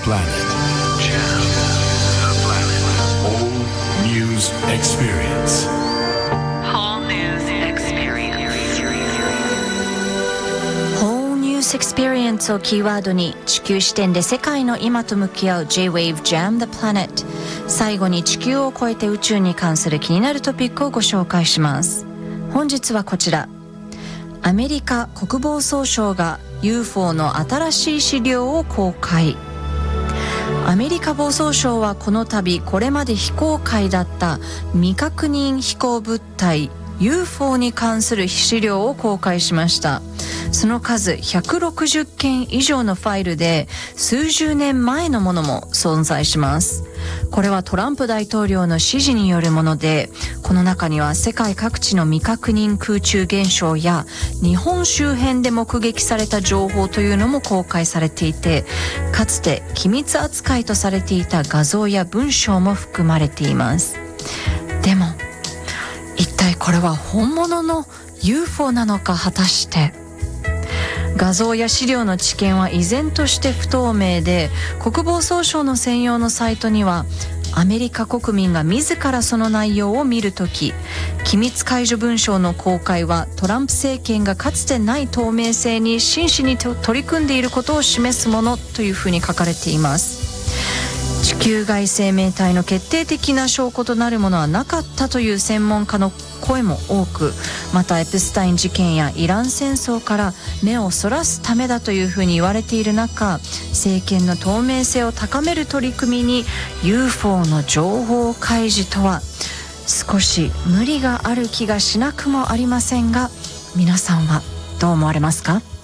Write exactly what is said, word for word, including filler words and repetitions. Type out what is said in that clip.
planet. Jam the planet. Whole news experience. Whole news experience. Whole News Experience をキーワードに地球視点で世界の今と向き合う J-Wave Jam the Planet。 最後に地球を超えて宇宙に関する気になるトピックをご紹介します。本日はこちら。アメリカ国防総省が ユーフォー の新しい資料を公開。アメリカ防総省はこの度これまで非公開だった未確認飛行物体 ユーフォー に関する資料を公開しました。その数ひゃくろくじゅっけん以上のファイルで数十年前のものも存在します。これはトランプ大統領の指示によるもので、この中には世界各地の未確認空中現象や日本周辺で目撃された情報というのも公開されていて、かつて機密扱いとされていた画像や文章も含まれています。でも一体これは本物の ユーフォー なのか。果たして画像や資料の知見は依然として不透明で、国防総省の専用のサイトにはアメリカ国民が自らその内容を見るとき、機密解除文書の公開はトランプ政権がかつてない透明性に真摯に取り組んでいることを示すものというふうに書かれています。地球外生命体の決定的な証拠となるものはなかったという専門家の声も多く、またエプスタイン事件やイラン戦争から目をそらすためだというふうに言われている中、政権の透明性を高める取り組みに ユーフォー の情報開示とは少し無理がある気がしなくもありませんが、皆さんはどう思われますか？